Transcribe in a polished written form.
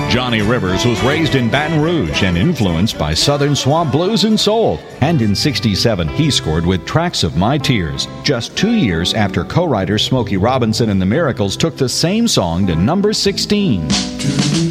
Johnny Rivers was raised in Baton Rouge and influenced by Southern swamp blues and soul. And in '67, he scored with Tracks of My Tears, just 2 years after co-writer Smokey Robinson and the Miracles took the same song to number 16.